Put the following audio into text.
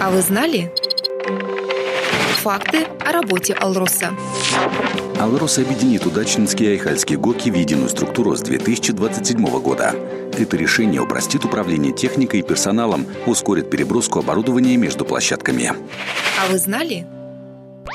А вы знали? Факты о работе «Алроса». «Алрос» объединит Удачненский и Айхальский ГОКи в единую структуру с 2027 года. Это решение упростит управление техникой и персоналом, ускорит переброску оборудования между площадками. А вы знали?